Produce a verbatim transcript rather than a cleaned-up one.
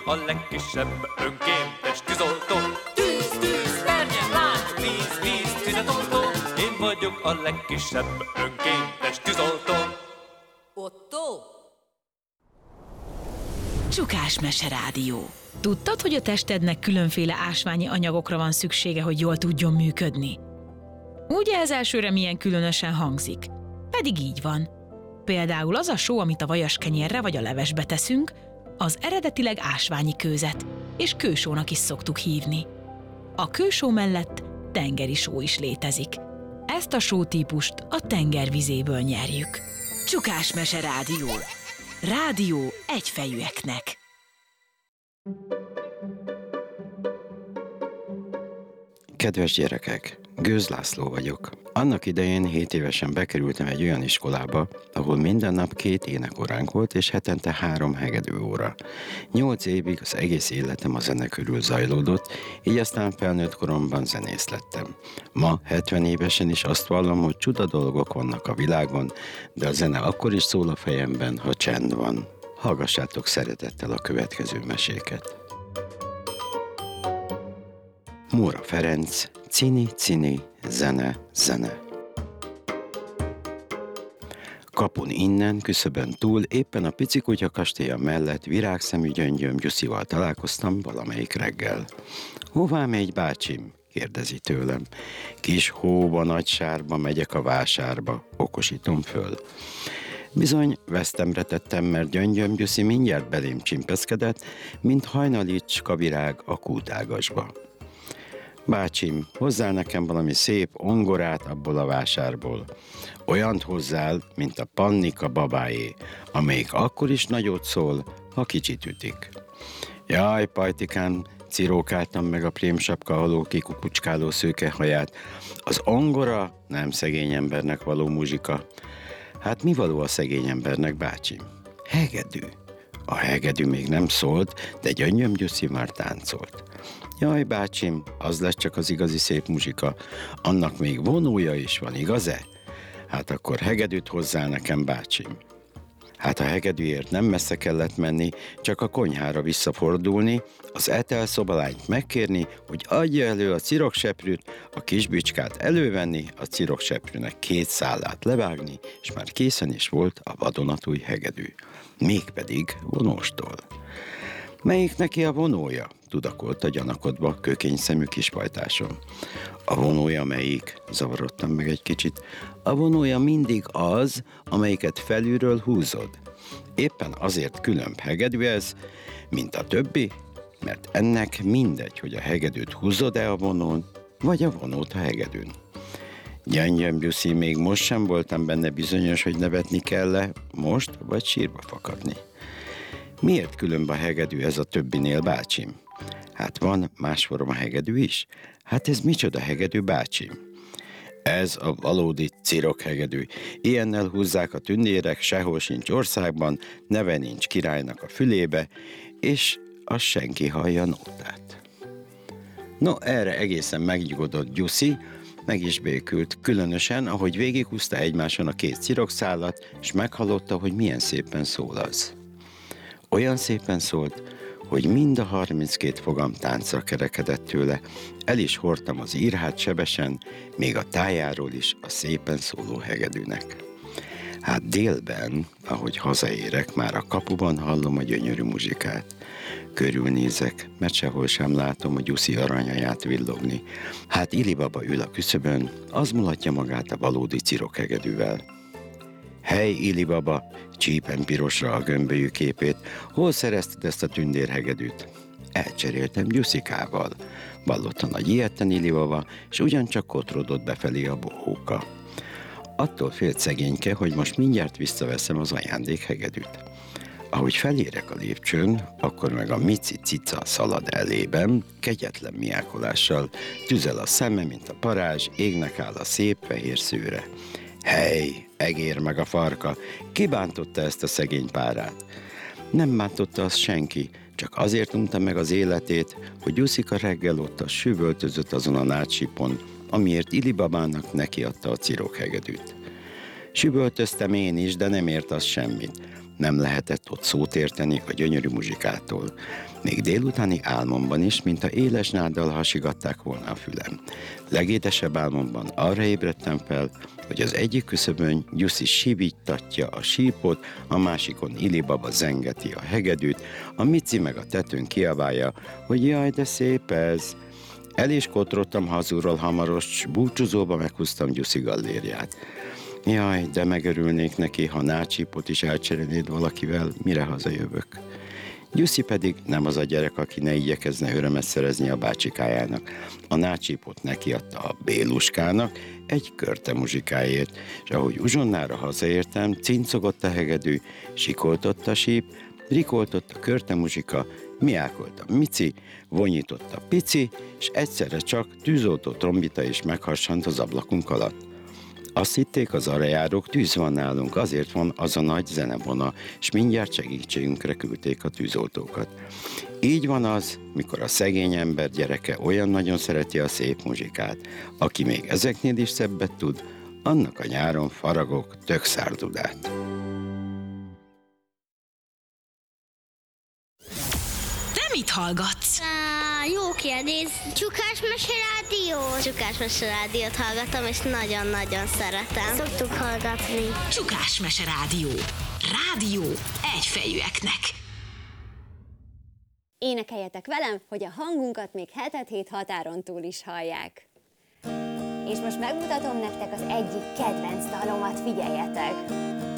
A legkisebb önkéntes tűzoltó. Tűz, tűz, terjen, láng, víz, víz, tüzet oltó. Én vagyok a legkisebb önkéntes tűzoltó. Otto? Csukás Mese Rádió. Tudtad, hogy a testednek különféle ásványi anyagokra van szüksége, hogy jól tudjon működni? Ugye ez elsőre milyen különösen hangzik? Pedig így van. Például az a só, amit a vajaskenyérre vagy a levesbe teszünk, az eredetileg ásványi kőzet, és kősónak is szoktuk hívni. A kősó mellett tengeri só is létezik. Ezt a sótípust a tenger vizéből nyerjük. Csukás Mese Rádió. Rádió egyfejűeknek. Kedves gyerekek, Gőz László vagyok. Annak idején hét évesen bekerültem egy olyan iskolába, ahol minden nap két énekoránk volt, és hetente három hegedű óra. Nyolc évig az egész életem a zene körül zajlódott, így aztán felnőtt koromban zenész lettem. Ma, hetven évesen is azt vallom, hogy csuda dolgok vannak a világon, de a zene akkor is szól a fejemben, ha csend van. Hallgassátok szeretettel a következő meséket. Móra Ferenc, Cini, cini, zene, zene. Kapun innen, küszöbön túl, éppen a picikutya kastélya mellett virágszemű gyöngyöm Gyuszival találkoztam valamelyik reggel. Hová megy, bácsim? Kérdezi tőlem. Kis hóba, nagy sárba megyek a vásárba, okosítom föl. Bizony, vesztemre tettem, mert gyöngyöm Gyuszi mindjárt belém csimpeszkedett, mint hajnalicska virág a kútágasba. Bácsim, hozzál nekem valami szép ongorát abból a vásárból. Olyant hozzál, mint a Pannika babáé, amelyik akkor is nagyot szól, ha kicsit ütik. Jaj, pajtikám, cirókáltam meg a prémsapka alól kikukucskáló szőke haját. Az ongora nem szegény embernek való muzsika. Hát mi való a szegény embernek, bácsim? Hegedű. A hegedű még nem szólt, de gyöngyöm Gyuszi már táncolt. Jaj, bácsim, az lesz csak az igazi szép muzsika. Annak még vonója is van, igaz-e? Hát akkor hegedűt hozzál nekem, bácsim. Hát a hegedűért nem messze kellett menni, csak a konyhára visszafordulni, az etelszobalányt megkérni, hogy adja elő a cirokseprűt, a kisbicskát elővenni, a cirokseprűnek két szálát levágni, és már készen is volt a vadonatúj hegedű. Mégpedig vonóstól. Melyik neki a vonója? Tudakolta gyanakodva kökény szemű kispajtásom. A vonója melyik? Zavarodtam meg egy kicsit. A vonója mindig az, amelyiket felülről húzod. Éppen azért különb hegedű ez, mint a többi, mert ennek mindegy, hogy a hegedűt húzod-e a vonón, vagy a vonót a hegedűn. Gyöngyöm Gyuszi, még most sem voltam benne bizonyos, hogy nevetni kell-e, most vagy sírba fakadni. Miért különb a hegedű ez a többinél, bácsim? Hát van más forma hegedű is? Hát ez micsoda hegedű, bácsim? Ez a valódi cirokhegedű. Ilyennel húzzák a tündérek, sehol sincs országban, neve nincs királynak a fülébe, és az senki hallja nótát. No, erre egészen megnyugodott Gyuszi, meg is békült, különösen, ahogy végighúzta egymáson a két cirokszálat, és meghallotta, hogy milyen szépen szól az. Olyan szépen szólt, hogy mind a harminckét fogam táncra kerekedett tőle, el is hordtam az írhát sebesen, még a tájáról is a szépen szóló hegedűnek. Hát délben, ahogy hazaérek, már a kapuban hallom a gyönyörű muzsikát. Körülnézek, mert sehol sem látom a Gyuszi aranyaját villogni. Hát Ili baba ül a küszöbön, az mulatja magát a valódi cirokhegedűvel. Hely, Ili baba, csípen pirosra a gömbölyű képét, hol szerezted ezt a tündérhegedűt? Elcseréltem Gyuszikával, vallott a nagy ilyetten Ili baba, és ugyancsak kotrodott befelé a bohóka. Attól félt szegényke, hogy most mindjárt visszaveszem az ajándékhegedűt. Ahogy felérek a lépcsőn, akkor meg a Mici cica szalad elében, kegyetlen miákolással, tüzel a szeme, mint a parázs, égnek áll a szép fehér szőre. Hely, egér meg a farka, ki bántotta ezt a szegény párát? Nem bántotta azt senki, csak azért unta meg az életét, hogy Gyuszika reggel ott a süvöltözött azon a nátsipon, amiért Ili babának nekiadta a cirokhegedűt. Süvöltöztem én is, de nem ért az semmit. Nem lehetett ott szót érteni a gyönyörű muzsikától. még délutáni álmomban is, mintha éles náddal hasigatták volna a fülem. Legédesebb álmomban arra ébredtem fel, hogy az egyik küszöbön Gyuszi sivíttatja a sípot, a másikon Ilibaba zengeti a hegedűt, a Mici meg a tetőn kiabálja, hogy jaj, de szép ez. El is kotrodtam hazulról hamaros, s búcsúzóba meghúztam Gyuszi gallériát. Jaj, de megörülnék neki, ha nácsípot is elcserélnéd valakivel, mire hazajövök. Gyuszi pedig nem az a gyerek, aki ne igyekezne örömet szerezni a bácsikájának. A nácsípot nekiadta a Béluskának egy körte muzsikáért, és ahogy uzsonnára hazaértem, cincogott a hegedű, sikoltott a síp, rikoltott a körte muzsika, miákolt a Mici, vonyított a Pici, és egyszerre csak tűzoltó trombita is megharsant az ablakunk alatt. Azt hitték az arejárók, tűz van nálunk, azért van az a nagy zenevona, és mindjárt segítségünkre küldték a tűzoltókat. Így van az, mikor a szegény ember gyereke olyan nagyon szereti a szép muzsikát. Aki még ezeknél is szebbet tud, annak a nyáron faragok tökszárdudát. Te mit hallgatsz? Á, jó kérdés. Csukás Mese Rádió. Csukás Mese Rádiót hallgatom, és nagyon-nagyon szeretem. Szoktuk hallgatni. Csukás Mese Rádió. Rádió egyfejűeknek. Énekeljetek velem, hogy a hangunkat még hetet hét határon túl is hallják. És most megmutatom nektek az egyik kedvenc dalomat, figyeljetek!